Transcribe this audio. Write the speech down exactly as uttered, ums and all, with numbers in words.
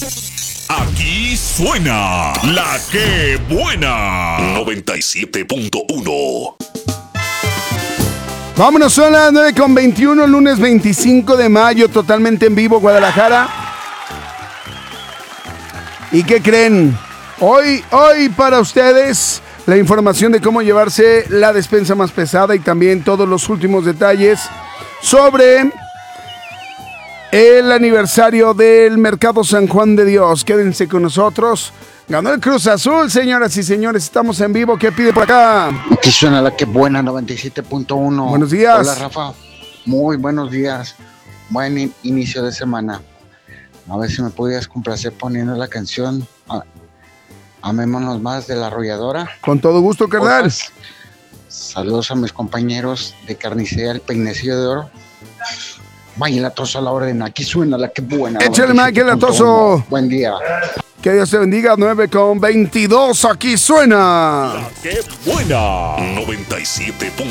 Aquí suena la que buena. noventa y siete punto uno. Vámonos, son las nueve con veintiuno, lunes veinticinco de mayo, totalmente en vivo, Guadalajara. ¿Y qué creen? Hoy, hoy para ustedes, la información de cómo llevarse la despensa más pesada y también todos los últimos detalles sobre el aniversario del Mercado San Juan de Dios. Quédense con nosotros. Ganó el Cruz Azul, señoras y señores. Estamos en vivo. ¿Qué pide por acá? Aquí suena la que buena, noventa y siete punto uno. Buenos días. Hola, Rafa. Muy buenos días. Buen in- inicio de semana. A ver si me pudieras complacer poniendo la canción a- Amémonos Más de La Arrolladora. Con todo gusto, carnal. Otras. Saludos a mis compañeros de Carnicería El Peinecillo de Oro. Vaya Latoso a la orden. Aquí suena la que buena. Échale, Mike, noventa y siete punto Latoso. uno. Buen día. Que Dios te bendiga. Nueve con veintidós. Aquí suena La que buena. noventa y siete punto uno.